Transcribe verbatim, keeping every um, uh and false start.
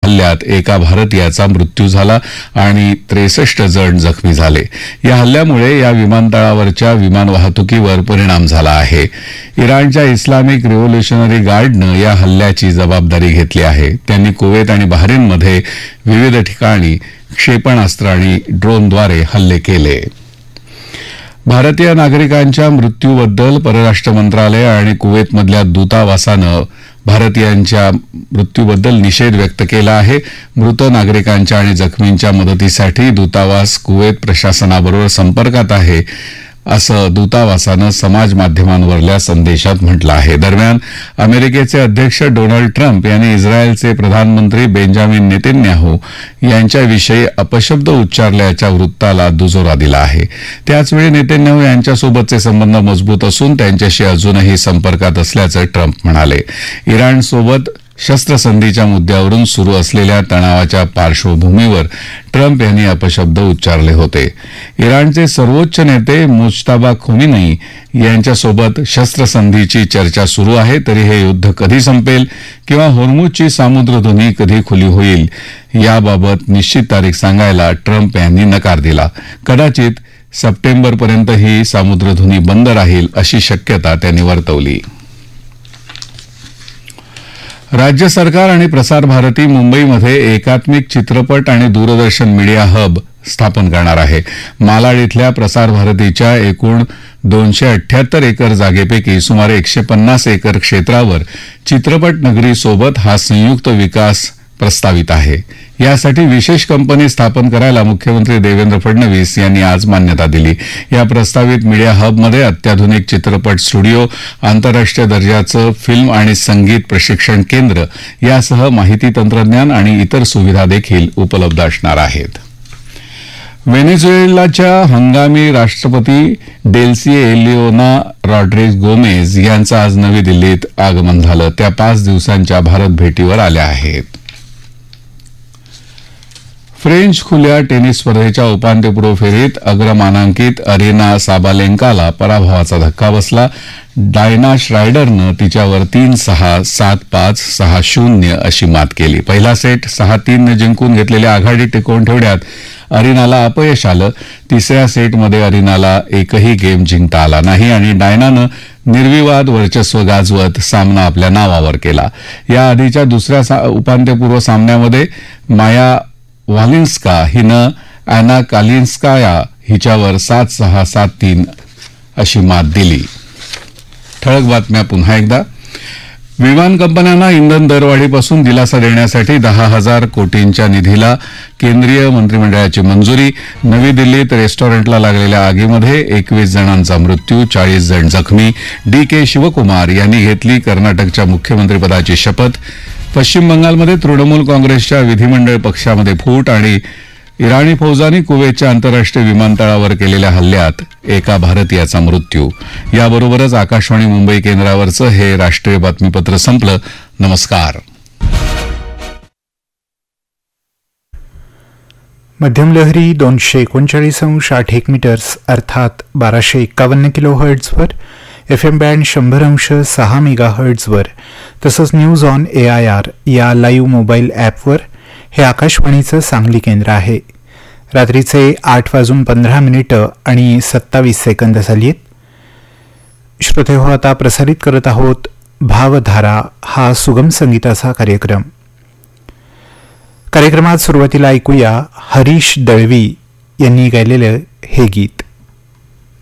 हल्ल्यात एका भारतीयाचा मृत्यू झाला आणि त्रेसष्ट जण जखमी झाले. या हल्ल्यामुळे या विमानतळावरच्या विमान वाहतुकीवर परिणाम झाला आहे. इराणच्या इस्लामिक रिव्होल्युशनरी गार्डनं या हल्ल्याची जबाबदारी घेतली आहे. त्यांनी कुवेत आणि बहरीनमध्ये विविध ठिकाणी क्षेपणास्त्र आणि ड्रोनद्वारे हल्ले केले. भारतीय नागरिकांच्या मृत्यूबद्दल परराष्ट्र मंत्रालय आणि कुवेतमधल्या दूतावासानं भारतीयांच्या मृत्यूबद्दल निषेध व्यक्त केला आहे. मृत नागरिकांच्या आणि जखमींच्या मदतीसाठी दूतावास कुवेत प्रशासनाबरोबर संपर्कात आहे, असं दूतावासानं समाज माध्यमांवरल्या संदेशात म्हटलं आहे. दरम्यान अमेरिकेचे अध्यक्ष डोनाल्ड ट्रम्प यांनी इस्रायलचे प्रधानमंत्री बेंजामिन नेतन्याहू यांच्याविषयी अपशब्द उच्चारल्याच्या वृत्ताला दुजोरा दिला आहे. त्याचवेळी नेतन्याहू यांच्यासोबतचे संबंध मजबूत असून त्यांच्याशी अजूनही संपर्कात असल्याचं ट्रम्प म्हणाले. इराणसोबत शस्त्रसंधीच्या मुद्द्यावरून सुरू असलेल्या तणावाच्या पार्श्वभूमीवर ट्रम्प यांनी अपशब्द उच्चारले होते. इराणचे सर्वोच्च नेते मुज्तबा खोमेनी यांच्यासोबत शस्त्रसंधीची चर्चा सुरू आहे, तरी हे युद्ध कधी संपेल किंवा होर्मुझची सामुद्रधुनी कधी खुली होईल याबाबत निश्चित तारीख सांगायला ट्रम्प यांनी नकार दिला. कदाचित सप्टेंबरपर्यंत ही सामुद्रधुनी बंद राहील अशी शक्यता त्यांनी वर्तवली. राज्य सरकार आणि प्रसार भारती मुंबईमध्ये एकात्मिक चित्रपट आणि दूरदर्शन मीडिया हब स्थापन करणार आहे. मालाड इथल्या प्रसार भारतीच्या एकूण दोनशे अठ्ठ्याहत्तर एकर जागेपैकी सुमारे एकशे पन्नास एकर क्षेत्रावर चित्रपट नगरीसोबत हा संयुक्त विकास प्रस्तावित आहे. यासाठी विशेष कंपनी स्थापन करायला मुख्यमंत्री देवेंद्र फडणवीस यांनी आज मान्यता दिली. या प्रस्तावित मीडिया हबमध्ये अत्याधुनिक चित्रपट स्टुडिओ, आंतरराष्ट्रीय दर्जाचं फिल्म आणि संगीत प्रशिक्षण केंद्र यासह माहिती तंत्रज्ञान आणि इतर सुविधा देखील उपलब्ध असणार आहेत. व्हेनेझुएलाच्या हंगामी राष्ट्रपती डेल्सी एलिओना रॉड्रिग्ज गोमेज यांचं आज नवी दिल्लीत आगमन झालं. त्या पाच दिवसांच्या भारत भेटीवर आल्या आहेत. फ्रेंच खुल्या टेनिस स्पर्धेच्या उपांत्यपूर्व फेरीत अग्रमानांकित अरिना साबालेंकाला पराभवाचा धक्का बसला. डायना श्रायडरनं तिच्यावर तीन सहा, सात पाच, सहा शून्य अशी मात केली. पहिला सेट सहा तीनने जिंकून घेतलेल्या आघाडी टिकवून ठेवण्यात अरिनाला अपयश आलं. तिसऱ्या सेटमध्ये अरिनाला एकही गेम जिंकता आला नाही आणि डायनानं निर्विवाद वर्चस्व गाजवत सामना आपल्या नावावर केला. याआधीच्या दुसऱ्या उपांत्यपूर्व सामन्यामध्ये माया वालिन्स्का हिनं अॅना कालिन्स्काया हिच्यावर सात सहा, सात तीन अशी मात दिली. ठळक बातम्या पुन्हा एकदा. विमान कंपन्यांना इंधन दरवाढीपासून दिलासा देण्यासाठी दहा हजार कोटींच्या निधीला केंद्रीय मंत्रिमंडळाची मंजुरी. नवी दिल्लीत रेस्टॉरंटला लागलेल्या आगीमध्ये एकवीस जणांचा मृत्यू, चाळीस जण जखमी. डी के शिवकुमार यांनी घेतली कर्नाटकच्या मुख्यमंत्रीपदाची शपथ. पश्चिम बंगालमध्ये तृणमूल काँग्रेसच्या विधिमंडळ पक्षामध्ये फूट आणि इराणी फौजांनी कुवेतच्या आंतरराष्ट्रीय विमानतळावर केलेल्या हल्ल्यात एका भारतीयाचा मृत्यू. याबरोबरच आकाशवाणी मुंबई केंद्रावरचं हे राष्ट्रीय बातमीपत्र संपलं. नमस्कार. मध्यम लहरी दोनशे एकोणचाळीस अंश आठ एक मीटर्स अर्थात बाराशे एक्कावन्न किलो हर्ट्झवर, एफ एम बँड शंभर अंश सहा मेगा हर्ट्झवर तसंच news on A I R या लाईव्ह मोबाईल ॲपवर हे आकाशवाणीचं सांगली केंद्र आहे. रात्रीचे आठ वाजून पंधरा मिनिटं आणि सत्तावीस सेकंद झाली आहेत. श्रोते हो, आता प्रसारित करत आहोत भावधारा हा सुगम संगीताचा कार्यक्रम. कार्यक्रमात सुरुवातीला ऐकूया हरीश दळवी यांनी गायलेलं हे गीत.